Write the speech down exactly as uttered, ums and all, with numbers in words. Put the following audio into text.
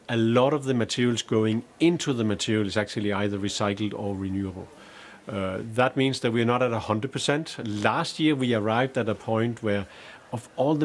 a lot of the materials going into the material is actually either recycled or renewable. Uh, that means that we're not at one hundred percent. Last year we arrived at a point where of all the